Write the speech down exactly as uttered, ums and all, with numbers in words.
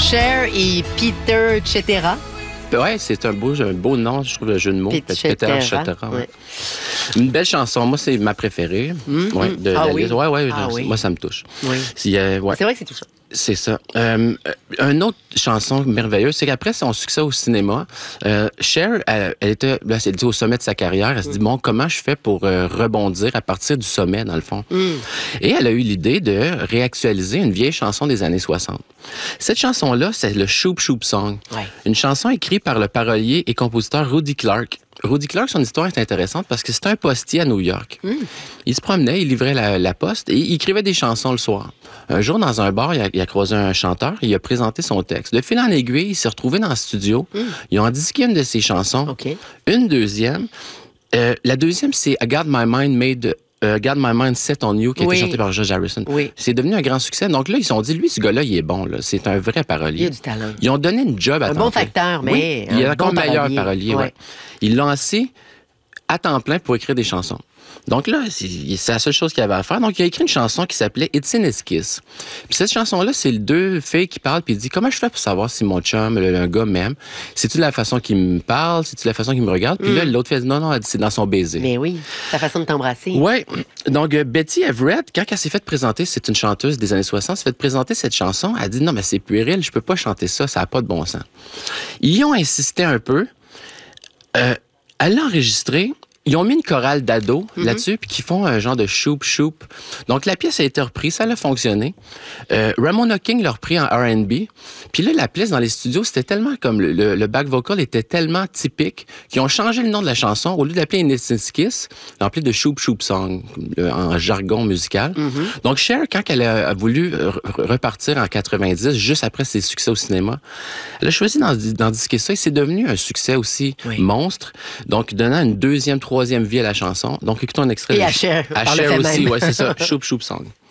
Cher et Peter Cetera. Ouais, c'est un beau, un beau nom, je trouve, le jeu de mots. Peter Cetera. Cetera, Ouais. ouais. Une belle chanson. Moi, c'est ma préférée. Mm-hmm. Ouais, de ah la oui? liste. Ouais, ouais, ah je, oui. Moi, ça me touche. Oui. Si, euh, ouais. C'est vrai que c'est touchant. C'est ça. Euh, une autre chanson merveilleuse, c'est qu'après son succès au cinéma, euh, Cher, elle, elle était là, elle dit au sommet de sa carrière, elle se dit, bon, comment je fais pour euh, rebondir à partir du sommet, dans le fond? Mm. Et elle a eu l'idée de réactualiser une vieille chanson des années soixante. Cette chanson-là, c'est le Shoop Shoop Song. Ouais. Une chanson écrite par le parolier et compositeur Rudy Clark. Rudy Clark, son histoire est intéressante parce que c'était un postier à New York. Mm. Il se promenait, il livrait la, la poste et il écrivait des chansons le soir. Un jour, dans un bar, il a, il a croisé un chanteur et il a présenté son texte. De fil en aiguille, il s'est retrouvé dans le studio. Mm. Ils ont disqué une de ses chansons, okay. Une deuxième. Euh, la deuxième, c'est I Got My Mind Made... Uh, Got My Mind Set on You, qui a oui. été chanté par George Harrison. Oui. C'est devenu un grand succès. Donc là, ils se sont dit, lui, ce gars-là, il est bon. Là. C'est un vrai parolier. Il a du talent. Ils ont donné une job à Un temps bon plein. facteur, mais oui, il est encore bon meilleur parolier. parolier ouais. Ouais. Ils l'ont lancé à temps plein pour écrire des chansons. Donc là, c'est, c'est la seule chose qu'il avait à faire. Donc, il a écrit une chanson qui s'appelait It's in His Kiss. Puis cette chanson-là, c'est les deux filles qui parlent, puis il dit, comment je fais pour savoir si mon chum, le, le gars m'aime? C'est-tu la façon qu'il me parle? C'est-tu la façon qu'il me regarde? Puis mm. là, l'autre fait, non, non, c'est dans son baiser. Mais oui, sa façon de t'embrasser. Oui. Donc, euh, Betty Everett, quand elle s'est fait présenter, c'est une chanteuse des années soixante, s'est fait présenter cette chanson, elle a dit, non, mais c'est puéril, je peux pas chanter ça, ça n'a pas de bon sens. Ils ont insisté un peu. Euh, elle l'a enregistré. Ils ont mis une chorale d'ados mm-hmm. là-dessus, puis qui font un genre de choup-choup. Donc, la pièce a été reprise, ça a fonctionné. Euh, Ramona King l'a repris en R and B. Puis là, la pièce dans les studios, c'était tellement comme le, le, le back vocal était tellement typique qu'ils ont changé le nom de la chanson. Au lieu d'appeler Innocent Kiss, ils l'ont appelé de Choup-Choup Song, en jargon musical. Mm-hmm. Donc, Cher, quand elle a, a voulu re- repartir en quatre-vingt-dix, juste après ses succès au cinéma, elle a choisi d'en, d'en disquer ça et c'est devenu un succès aussi oui. monstre. Donc, donnant une deuxième, troisième vie à la chanson. Donc, écoutons un extrait. Et de à Cher. À Cher aussi, oui, c'est ça. Choup, choup, song.